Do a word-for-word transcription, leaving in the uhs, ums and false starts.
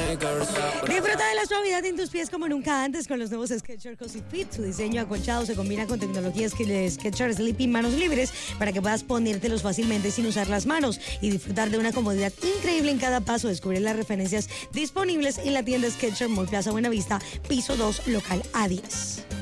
Disfruta de la suavidad en tus pies como nunca antes con los nuevos Skechers Cozy Fit. Su diseño acolchado se combina con tecnologías que Skechers Sleeping manos libres para que puedas ponértelos fácilmente sin usar las manos y disfrutar de una comodidad increíble en cada paso. Descubre las referencias disponibles en la tienda Skechers Mall Plaza Buenavista, piso dos, local A diez.